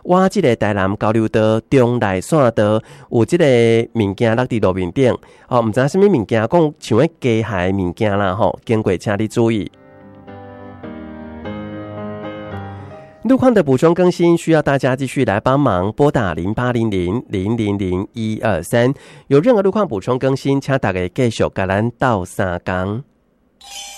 我这个台南交流道中内线道有这个物件落伫路面顶，哦，唔知影什么物件，讲像迄机械物件啦，吼，经过请你注意。路况的补充更新需要大家继续来帮忙，拨打0800-000-123。有任何路况补充更新，请大家继续甲咱斗相共。